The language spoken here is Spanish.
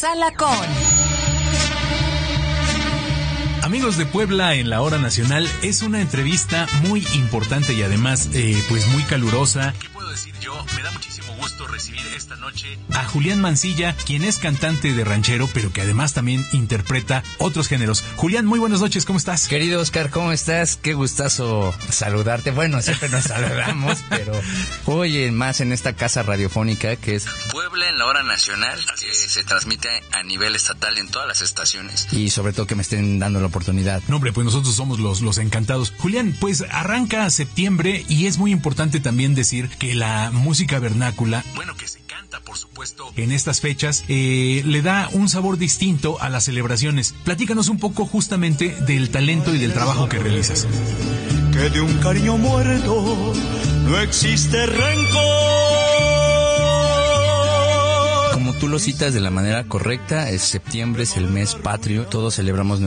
Sala con... Amigos de Puebla en la Hora Nacional, es una entrevista muy importante y además pues muy calurosa. ¿Qué puedo decir yo? Me da muchísimo gusto recibir esta noche a Julián Mancilla, quien es cantante de ranchero, pero que además también interpreta otros géneros. Julián, muy buenas noches, ¿cómo estás? Querido Oscar, ¿cómo estás? Qué gustazo saludarte. Bueno, siempre nos saludamos, pero hoy más en esta casa radiofónica que es Puebla en la Hora Nacional, que se transmite a nivel estatal en todas las estaciones. Y sobre todo que me estén dando la oportunidad. No, hombre, pues nosotros somos los encantados. Julián, pues arranca septiembre y es muy importante también decir que la música vernácula, bueno, que se canta, por supuesto, en estas fechas, le da un sabor distinto a las celebraciones. Platícanos un poco justamente del talento y del trabajo que realizas. Que de un cariño muerto no existe rencor. Como tú lo citas de la manera correcta, septiembre es el mes patrio, todos celebramos